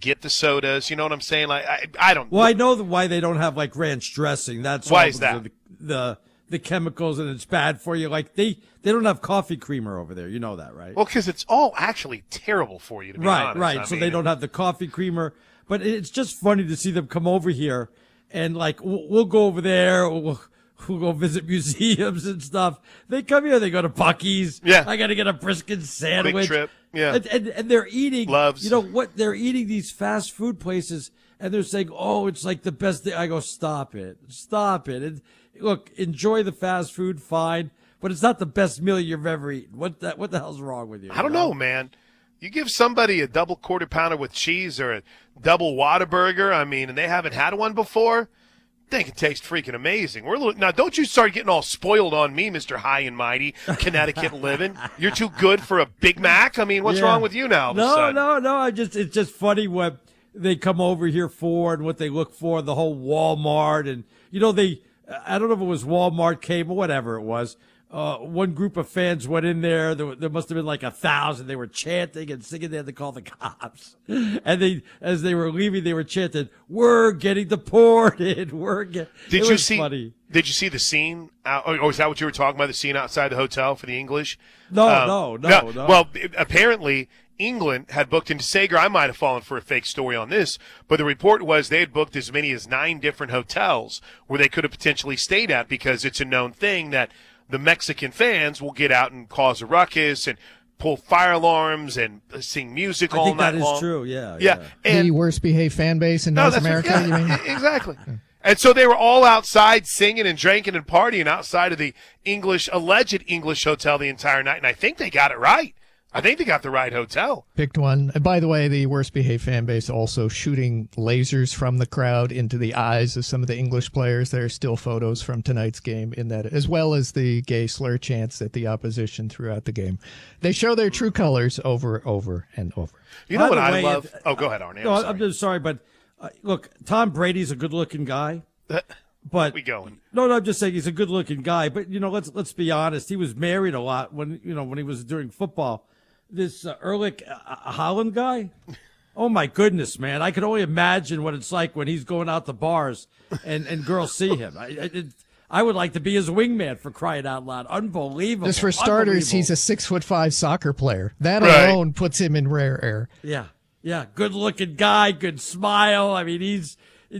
get the sodas. You know what I'm saying? Like I don't. Well, I know why they don't have like ranch dressing. That's why all is that? The chemicals, and it's bad for you. Like they don't have coffee creamer over there. You know that, right? Well, because it's all actually terrible for you, to be honest. Right. So they don't have the coffee creamer. But it's just funny to see them come over here and like we'll go over there. We'll go visit museums and stuff. They come here. They go to Buc-ee's. Yeah. I got to get a brisket sandwich. Quick Trip. Yeah. And they're eating. Loves. You know what? They're eating these fast food places, and they're saying, "Oh, it's like the best thing." I go, "Stop it. Stop it." And look, enjoy the fast food, fine, but it's not the best meal you've ever eaten. What the hell's wrong with you? I don't know, man. You give somebody a double quarter pounder with cheese or a double Whataburger, and they haven't had one before, they can taste freaking amazing. Now, don't you start getting all spoiled on me, Mr. High and Mighty, Connecticut living. You're too good for a Big Mac? What's wrong with you now? No. It's just funny what they come over here for and what they look for, the whole Walmart. And, I don't know if it was Walmart cable, whatever it was. One group of fans went in there. There must have been like 1,000. They were chanting and singing. They had to call the cops. And as they were leaving, they were chanting, "We're getting deported. Did you see the scene? Is that what you were talking about? The scene outside the hotel for the English? No. Well, apparently England had booked into Sager. I might have fallen for a fake story on this, but the report was they had booked as many as 9 different hotels where they could have potentially stayed at because it's a known thing that the Mexican fans will get out and cause a ruckus and pull fire alarms and sing music all night long. I think that is true, yeah. Yeah. And the worst behaved fan base in North America, you mean? Exactly. And so they were all outside singing and drinking and partying outside of the alleged English hotel the entire night, and I think they got it right. I think they got the right hotel. Picked one. And by the way, the worst behaved fan base also shooting lasers from the crowd into the eyes of some of the English players. There are still photos from tonight's game in that, as well as the gay slur chants at the opposition throughout the game. They show their true colors over and over. You know what I love? Go ahead, Arnie. I'm just sorry, but look, Tom Brady's a good-looking guy. But we going? No, I'm just saying he's a good-looking guy. But let's be honest. He was married a lot when he was doing football. This Erlich Haaland guy, oh my goodness, man! I can only imagine what it's like when he's going out to bars and girls see him. I would like to be his wingman, for crying out loud. Unbelievable. Just for starters, he's a 6'5" soccer player. That alone puts him in rare air. Yeah, good-looking guy, good smile. He's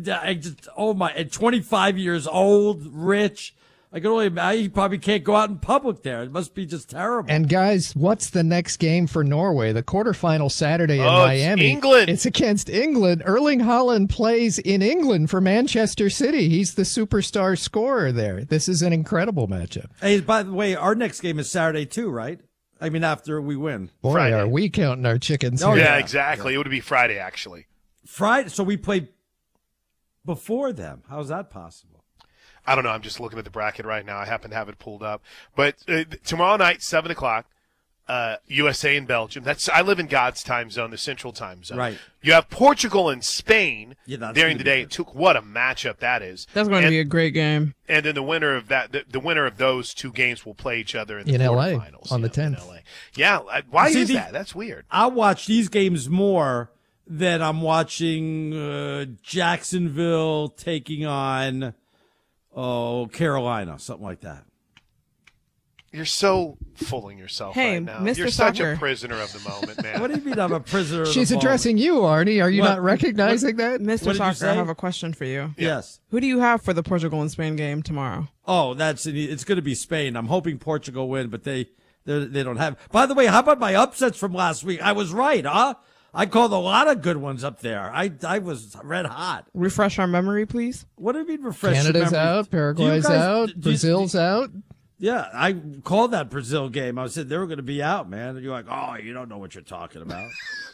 and 25 years old, rich. I can only imagine he probably can't go out in public there. It must be just terrible. And guys, what's the next game for Norway? The quarterfinal Saturday in Miami. It's England. It's against England. Erling Haaland plays in England for Manchester City. He's the superstar scorer there. This is an incredible matchup. Hey, by the way, our next game is Saturday too, right? After we win. Boy, Friday. Are we counting our chickens Oh, here. yeah, exactly. It would be Friday, actually. Friday, so we play before them. How's that possible? I don't know. I'm just looking at the bracket right now. I happen to have it pulled up. But tomorrow night, 7 o'clock, USA and Belgium. I live in God's time zone, the central time zone. Right. You have Portugal and Spain during the day. What a matchup that is. That's going to be a great game. And then the winner of that, the winner of those two games will play each other in the quarterfinals. On the 10th. In LA. Yeah. Why is that? That's weird. I watch these games more than I'm watching Jacksonville taking on Carolina, something like that. You're so fooling yourself right now. Mr. You're Soccer. such a prisoner of the moment, man. What do you mean I'm a prisoner of She's the addressing you, Arnie. Are you not recognizing that? Mr. Soccer, I have a question for you. Yes. Who do you have for the Portugal and Spain game tomorrow? Oh, it's going to be Spain. I'm hoping Portugal win, but they don't have. By the way, how about my upsets from last week? I was right, huh? I called a lot of good ones up there. I was red hot. Refresh our memory, please. What do you mean refresh Canada's your memory? out. Paraguay's out. Brazil's out. Yeah, I called that Brazil game. I said they were going to be out, man. And you're like, oh, you don't know what you're talking about.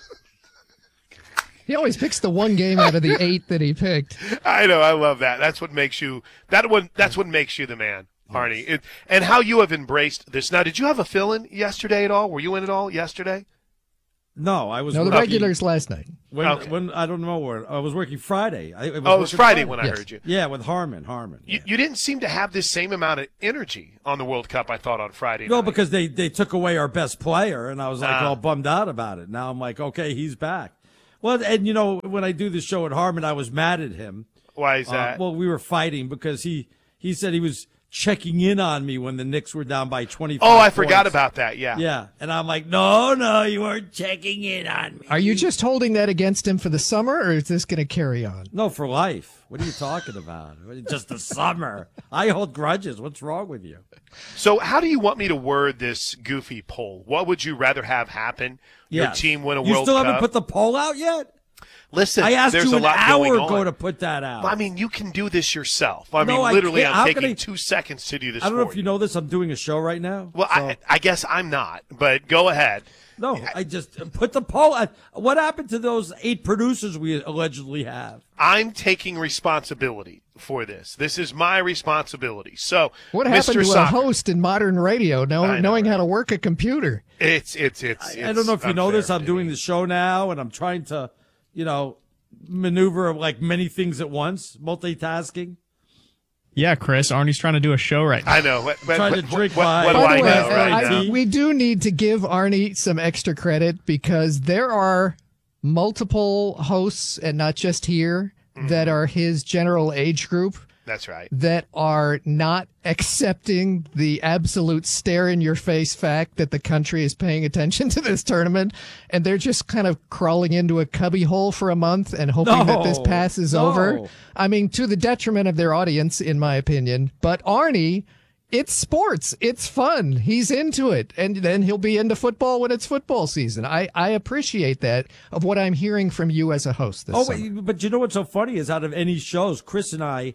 He always picks the one game out of the 8 that he picked. I know. I love that. That's what makes you that's what makes you the man, Arnie. And how you have embraced this. Now, did you have a fill-in yesterday at all? Were you in at all yesterday? No, I was. No, the regulars last night. When I don't know where I was working Friday. It was Friday when I heard you. Yeah, with Harmon. You didn't seem to have this same amount of energy on the World Cup. I thought on Friday. No, night. because they took away our best player, and I was like all bummed out about it. Now I'm like, okay, he's back. Well, and you know, when I do the show at Harmon, I was mad at him. Why is that? Well, we were fighting because he said he was checking in on me when the Knicks were down by 25 I points. forgot about that. Yeah. Yeah, and I'm like, no, you weren't checking in on me. Are you just holding that against him for the summer, or is this going to carry on? No, for life. What are you talking about? Just the summer. I hold grudges. What's wrong with you? So how do you want me to word this goofy poll? What would you rather have happen? Your Yes. team win a You World still Cup? haven't put the poll out yet? Listen, I asked there's you a an lot hour going ago on. to put that out. I mean, you can do this yourself. I No, mean, I literally, can't. I'm How can taking I- 2 seconds to do this I don't know for if you know this. I'm doing a show right now. Well, so- I guess I'm not, but go ahead. No, I just put the poll. What happened to those 8 producers we allegedly have? I'm taking responsibility for this. This is my responsibility. So, What Mr. happened to a Soccer, host in modern radio, I know, knowing how right? to work a computer? It's I don't know if you know this. I'm doing the show now, and I'm trying to, maneuver like many things at once, multitasking. Yeah, Chris, Arnie's trying to do a show right now. I know. But, Trying to what, drink what, my- what do By I the way, know right now? we do need to give Arnie some extra credit because there are multiple hosts, and not just here, that are his general age group That's right. that are not accepting the absolute stare-in-your-face fact that the country is paying attention to this tournament, and they're just kind of crawling into a cubbyhole for a month and hoping that this passes over. I mean, to the detriment of their audience, in my opinion. But Arnie, it's sports. It's fun. He's into it. And then he'll be into football when it's football season. I appreciate that of what I'm hearing from you as a host this summer. But you know what's so funny is out of any shows, Chris and I,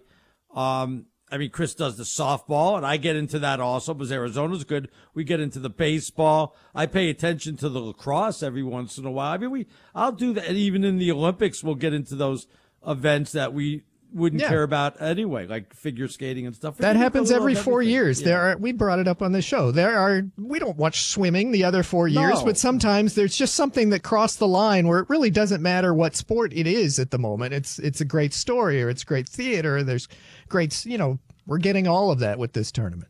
Chris does the softball, and I get into that also because Arizona's good. We get into the baseball. I pay attention to the lacrosse every once in a while. I'll do that. And even in the Olympics, we'll get into those events that we wouldn't care about anyway, like figure skating and stuff. That happens every 4 years. Yeah. We brought it up on the show. We don't watch swimming the other 4 years, No. but sometimes there's just something that crossed the line where it really doesn't matter what sport it is at the moment. It's a great story, or it's great theater. There's great, we're getting all of that with this tournament.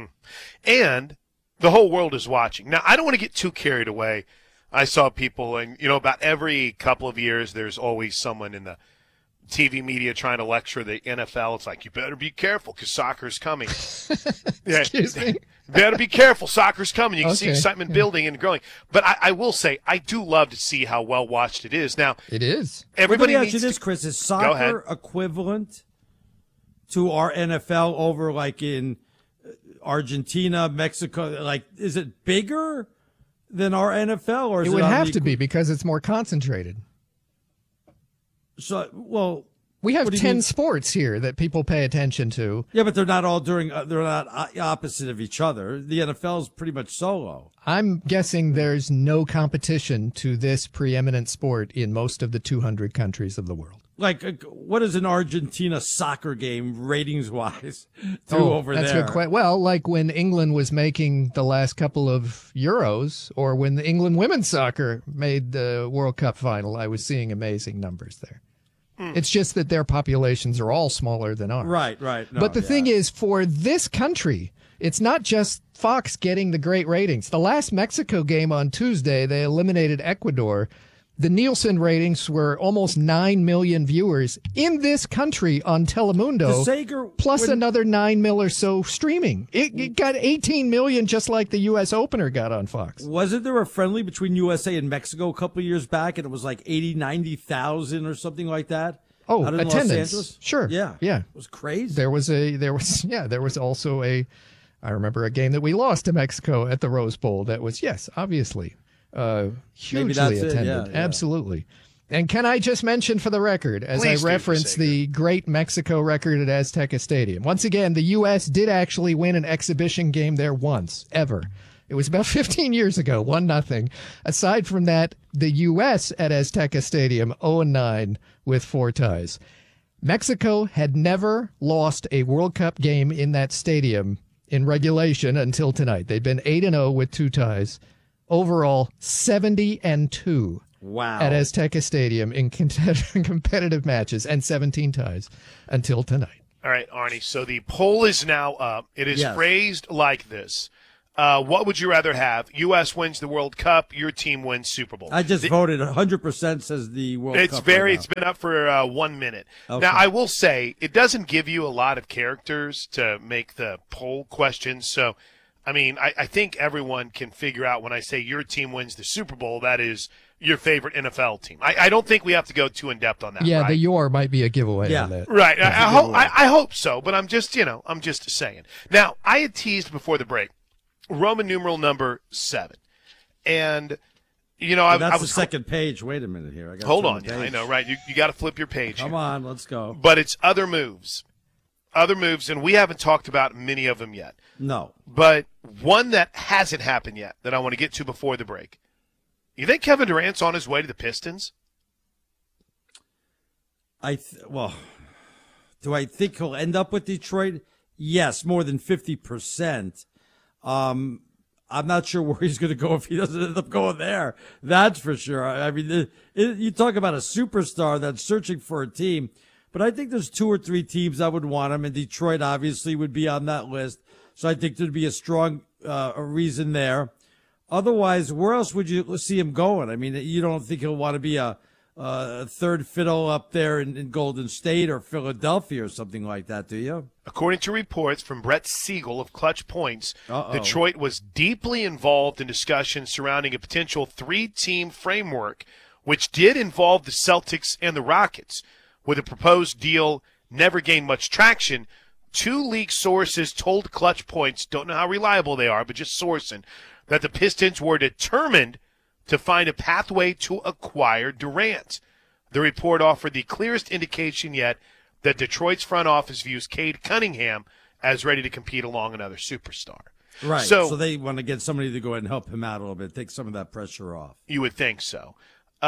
And the whole world is watching. Now, I don't want to get too carried away. I saw people, and about every couple of years, there's always someone in the TV media trying to lecture the NFL. It's like, you better be careful because soccer's coming. Excuse me? Better be careful. Soccer's coming. You can see Okay. excitement building and growing. But I will say, I do love to see how well watched it is. Now, It is. everybody Let me ask you needs this, to Chris. Is Go ahead. soccer equivalent to our NFL over like in Argentina, Mexico? Like, is it bigger than our NFL, or is It it would on have the to be because it's more concentrated. So, well, We have What do you 10 mean? sports here that people pay attention to. yeah, but they're not all they're not opposite of each other. The NFL is pretty much solo. I'm guessing there's no competition to this preeminent sport in most of the 200 countries of the world. Like, what is an Argentina soccer game ratings wise do over that's there? a good question. Well, like when England was making the last couple of Euros, or when the England women's soccer made the World Cup final, I was seeing amazing numbers there. It's just that their populations are all smaller than ours. Right. No, But the thing yeah. is, for this country, it's not just Fox getting the great ratings. The last Mexico game on Tuesday, they eliminated Ecuador. The Nielsen ratings were almost 9 million viewers in this country on Telemundo, The Sager- plus when- another 9 mil or so streaming. It got 18 million just like the U.S. opener got on Fox. Wasn't there a friendly between USA and Mexico a couple of years back, and it was like 90,000 or something like that? Oh, out in Los attendance. Angeles? Sure. Yeah. Yeah. It was crazy. There was also I remember a game that we lost to Mexico at the Rose Bowl that was, yes, obviously, hugely that's it, attended. yeah. Absolutely. And can I just mention for the record, as Please do, I reference Sager. the great Mexico record at Azteca Stadium, once again, the U.S. did actually win an exhibition game there once, ever. It was about 15 years ago, 1-0. Aside from that, the U.S. at Azteca Stadium, 0-9 with 4 ties. Mexico had never lost a World Cup game in that stadium in regulation until tonight. They'd been 8-0 with 2 ties. Overall, 70-2 Wow. at Azteca Stadium in competitive matches, and 17 ties until tonight. All right, Arnie. So the poll is now up. It is Yes. phrased like this. What would you rather have? U.S. wins the World Cup, your team wins Super Bowl. I just voted 100% says the World Cup. It's been up for 1 minute. Okay. Now, I will say it doesn't give you a lot of characters to make the poll questions. So, I mean, I think everyone can figure out when I say your team wins the Super Bowl, that is your favorite NFL team. I don't think we have to go too in depth on that. Yeah, right? the your might be a giveaway Yeah. on that. Right. I hope so, but I'm just saying. Now, I had teased before the break Roman numeral number 7. And, That's I was the second page. Wait a minute here. I gotta hold turn on. the Yeah, I page. know, right? You got to flip your page. Come here. on, let's go. But it's other moves. Other moves, and we haven't talked about many of them yet. No. But one that hasn't happened yet that I want to get to before the break. You think Kevin Durant's on his way to the Pistons? Do I think he'll end up with Detroit? Yes, more than 50%. I'm not sure where he's going to go if he doesn't end up going there. That's for sure. I mean, you talk about a superstar that's searching for a team, but I think there's 2 or 3 teams that would want him, and Detroit obviously would be on that list. So I think there'd be a strong reason there. Otherwise, where else would you see him going? I mean, you don't think he'll want to be a third fiddle up there in Golden State or Philadelphia or something like that, do you? According to reports from Brett Siegel of Clutch Points, Uh-oh. Detroit was deeply involved in discussions surrounding a potential 3-team framework, which did involve the Celtics and the Rockets. With a proposed deal never gained much traction, 2 league sources told Clutch Points, don't know how reliable they are, but just sourcing, that the Pistons were determined to find a pathway to acquire Durant. The report offered the clearest indication yet that Detroit's front office views Cade Cunningham as ready to compete along another superstar. Right. So they want to get somebody to go ahead and help him out a little bit, take some of that pressure off. you would think so.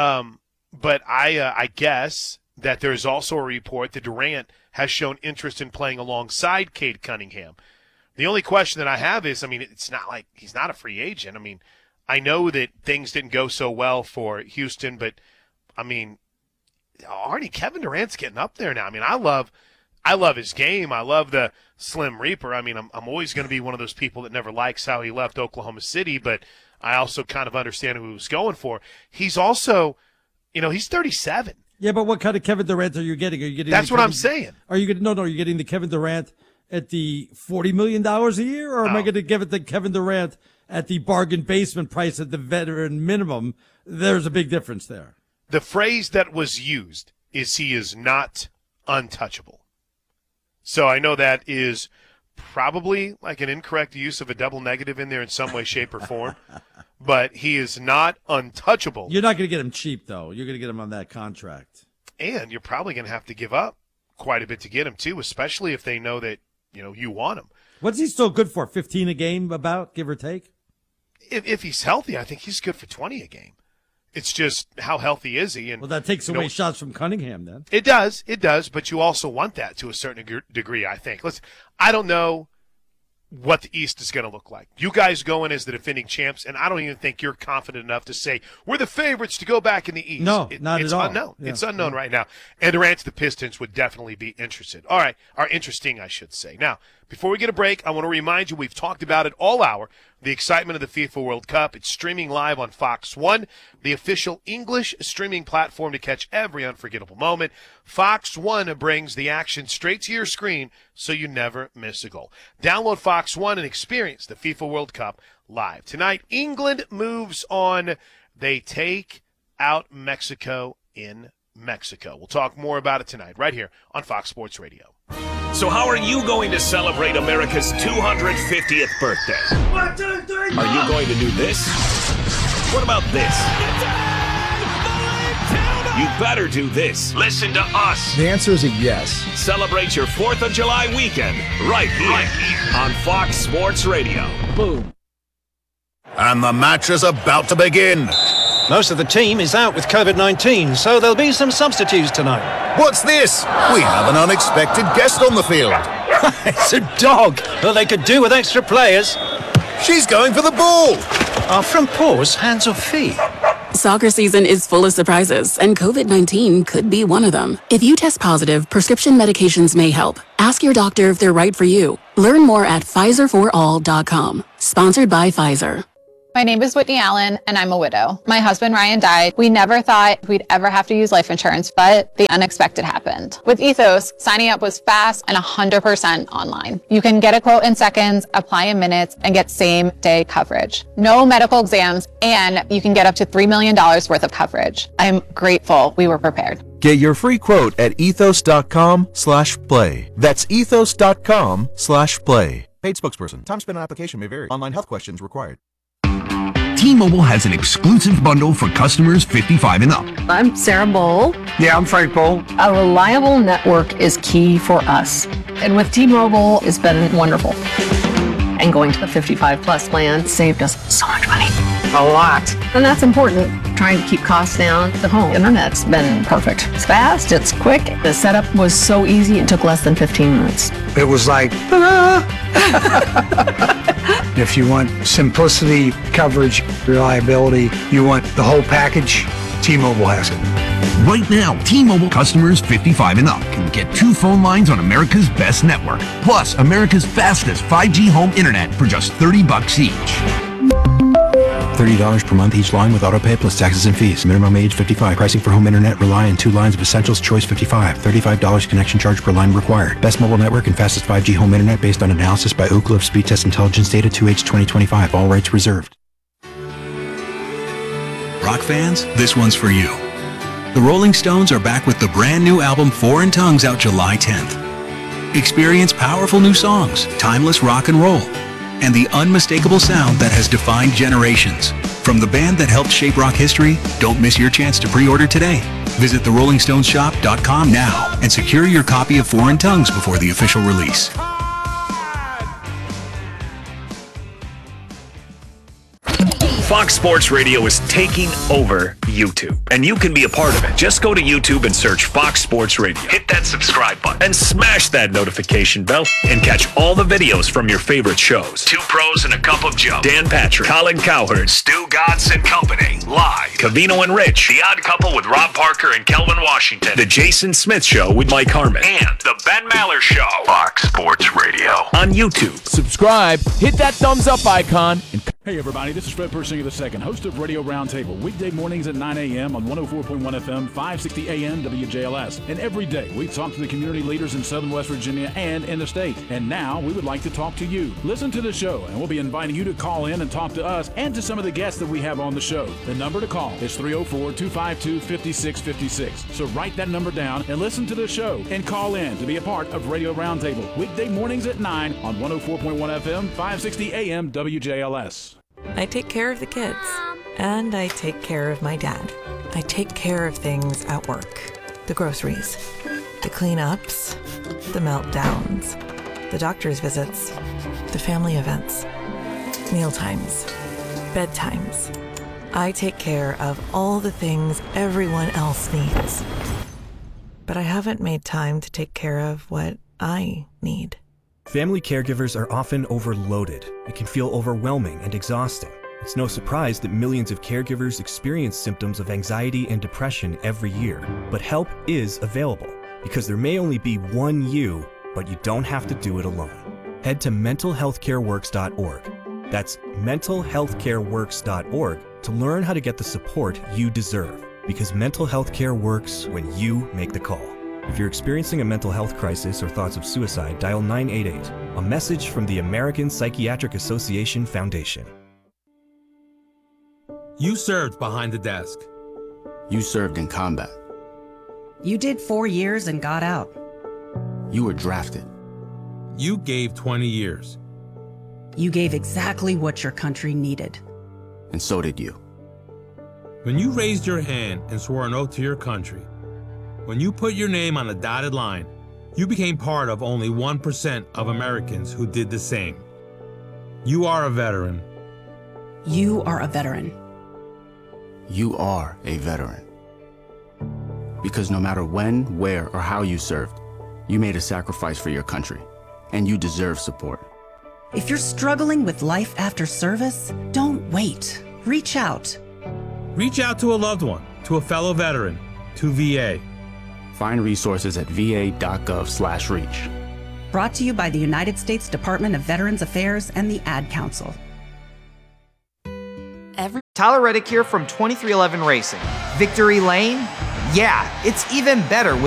But I guess that there's also a report that Durant has shown interest in playing alongside Cade Cunningham. The only question that I have is, I mean, it's not like he's not a free agent. I mean, I know that things didn't go so well for Houston, but, I mean, already Kevin Durant's getting up there now. I mean, I love his game. I love the Slim Reaper. I mean, I'm always going to be one of those people that never likes how he left Oklahoma City, but I also kind of understand who he was going for. He's also, he's 37. Yeah, but what kind of Kevin Durant are you getting? Are you getting? That's what I'm saying. Are you getting? No, you're getting the Kevin Durant at the $40 million a year, or am I going to give it to Kevin Durant at the bargain basement price at the veteran minimum? There's a big difference there. The phrase that was used is he is not untouchable. So I know that is probably like an incorrect use of a double negative in there in some way, shape, or form. But he is not untouchable. You're not going to get him cheap, though. You're going to get him on that contract. And you're probably going to have to give up quite a bit to get him, too, especially if they know that, you want him. What's he still good for? 15 a game, about, give or take? If he's healthy, I think he's good for 20 a game. It's just how healthy is he? And Well, that takes away shots from Cunningham, then. It does, but you also want that to a certain degree, I think. Listen, I don't know what the East is going to look like. You guys go in as the defending champs, and I don't even think you're confident enough to say we're the favorites to go back in the East. No, not it's at all. Unknown. Yeah. It's unknown right now. And Durant to the Pistons would definitely be interested. All right, or interesting, I should say. Now, before we get a break, I want to remind you we've talked about it all hour. The excitement of the FIFA World Cup. It's streaming live on Fox 1, the official English streaming platform to catch every unforgettable moment. Fox 1 brings the action straight to your screen so you never miss a goal. Download Fox 1 and experience the FIFA World Cup live. Tonight, England moves on. They take out Mexico in Mexico. We'll talk more about it tonight right here on Fox Sports Radio. So how are you going to celebrate America's 250th birthday? 1, 2, 3, Are you going to do this? What about this? You better do this. Listen to us. The answer is a yes. Celebrate your 4th of July weekend right here on Fox Sports Radio. Boom. And the match is about to begin. Most of the team is out with COVID-19, so there'll be some substitutes tonight. What's this? We have an unexpected guest on the field. It's a dog. Well, they could do with extra players. She's going for the ball. Are front paws hands or feet? Soccer season is full of surprises, and COVID-19 could be one of them. If you test positive, prescription medications may help. Ask your doctor if they're right for you. Learn more at PfizerForAll.com. Sponsored by Pfizer. My name is Whitney Allen, and I'm a widow. My husband, Ryan, died. We never thought we'd ever have to use life insurance, but the unexpected happened. With Ethos, signing up was fast and 100% online. You can get a quote in seconds, apply in minutes, and get same-day coverage. No medical exams, and you can get up to $3 million worth of coverage. I'm grateful we were prepared. Get your free quote at ethos.com/play. That's ethos.com/play. Paid spokesperson. Time spent on application may vary. Online health questions required. T-Mobile has an exclusive bundle for customers 55 and up. I'm Sarah Bowl. Yeah, I'm Frank Bowl. A reliable network is key for us. And with T-Mobile, it's been wonderful. And going to the 55 plus plan saved us so much money. A lot. And that's important. Trying to keep costs down. The home internet's been perfect. It's fast, it's quick. The setup was so easy, it took less than 15 minutes. It was like, if you want simplicity, coverage, reliability, you want the whole package, T-Mobile has it. Right now, T-Mobile customers 55 and up can get 2 phone lines on America's best network, plus America's fastest 5G home internet for just $30 each. $30 per month each line with autopay plus taxes and fees. Minimum age 55. Pricing for home internet rely on 2 lines of Essentials Choice 55. $35 connection charge per line required. Best mobile network and fastest 5G home internet based on analysis by Ookla of Speed Test Intelligence data 2H 2025. All rights reserved. Rock fans, this one's for you. The Rolling Stones are back with the brand new album Foreign Tongues out July 10th. Experience powerful new songs, timeless rock and roll, and the unmistakable sound that has defined generations. From the band that helped shape rock history, don't miss your chance to pre-order today. Visit therollingstoneshop.com now and secure your copy of Foreign Tongues before the official release. Fox Sports Radio is taking over YouTube, and you can be a part of it. Just go to YouTube and search Fox Sports Radio. Hit that subscribe button and smash that notification bell and catch all the videos from your favorite shows. 2 Pros and a Cup of Joe, Dan Patrick, Colin Cowherd, Stu Godson and Company, live, Cavino and Rich, The Odd Couple with Rob Parker and Kelvin Washington, The Jason Smith Show with Mike Harmon, and The Ben Maller Show. Fox Sports Radio on YouTube. Subscribe, hit that thumbs up icon, and hey everybody, this is Fred Persinger II, host of Radio Roundtable, weekday mornings at 9 a.m. on 104.1 FM, 560 AM WJLS. And every day we talk to the community leaders in Southern West Virginia and in the state. And now we would like to talk to you. Listen to the show, and we'll be inviting you to call in and talk to us and to some of the guests that we have on the show. The number to call is 304-252-5656. So write that number down and listen to the show and call in to be a part of Radio Roundtable, weekday mornings at 9 on 104.1 FM, 560 AM WJLS. I take care of the kids, and I take care of my dad. I take care of things at work. The groceries, the cleanups, the meltdowns, the doctor's visits, the family events, mealtimes, bedtimes. I take care of all the things everyone else needs. But I haven't made time to take care of what I need. Family caregivers are often overloaded. It can feel overwhelming and exhausting. It's no surprise that millions of caregivers experience symptoms of anxiety and depression every year. But help is available, because there may only be one you, but you don't have to do it alone. Head to mentalhealthcareworks.org. That's mentalhealthcareworks.org to learn how to get the support you deserve, because mental health care works when you make the call. If you're experiencing a mental health crisis or thoughts of suicide, dial 988, a message from the American Psychiatric Association Foundation. You served behind the desk. You served in combat. You did 4 years and got out. You were drafted. You gave 20 years. You gave exactly what your country needed. And so did you. When you raised your hand and swore an oath to your country, when you put your name on a dotted line, you became part of only 1% of Americans who did the same. You are a veteran. You are a veteran. You are a veteran. Because no matter when, where, or how you served, you made a sacrifice for your country, and you deserve support. If you're struggling with life after service, don't wait. Reach out. Reach out to a loved one, to a fellow veteran, to VA. Find resources at va.gov/reach. Brought to you by the United States Department of Veterans Affairs and the Ad Council. Tyler Reddick here from 2311 Racing. Victory Lane? Yeah, it's even better with